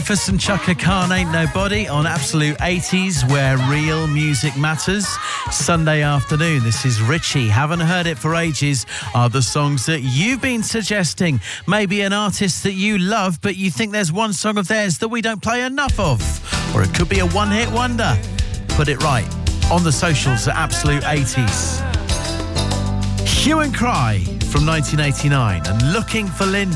Rufus and Chaka Khan, Ain't Nobody, on Absolute 80s, where real music matters. Sunday afternoon, this is Richie. Haven't heard it for ages are the songs that you've been suggesting. Maybe an artist that you love, but you think there's one song of theirs that we don't play enough of. Or it could be a one-hit wonder. Put it right on the socials at Absolute 80s. Hue and Cry from 1989 and Looking for Linda.